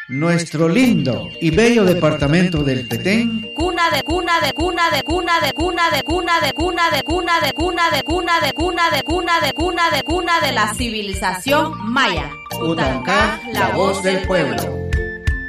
nuestro lindo y bello departamento del Petén, cuna de la civilización maya. Utancá, la voz del pueblo.